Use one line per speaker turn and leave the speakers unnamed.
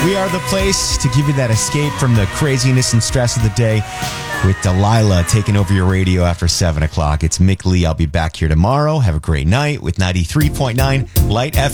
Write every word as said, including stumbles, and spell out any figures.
We are the place to give you that escape from the craziness and stress of the day with Delilah taking over your radio after seven o'clock. It's Mick Lee. I'll be back here tomorrow. Have a great night with ninety-three point nine Light F M.